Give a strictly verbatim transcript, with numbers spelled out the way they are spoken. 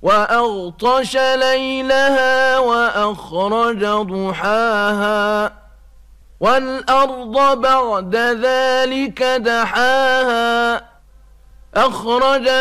وأغطش ليلها وأخرج ضحاها والأرض بعد ذلك دحاها أخرج